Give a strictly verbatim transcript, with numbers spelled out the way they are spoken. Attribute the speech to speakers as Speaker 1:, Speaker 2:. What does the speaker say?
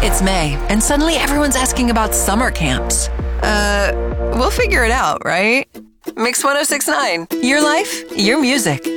Speaker 1: It's May, and suddenly everyone's asking about summer camps. Uh, we'll figure it out, right? Mix one oh six point nine. Your life, your music.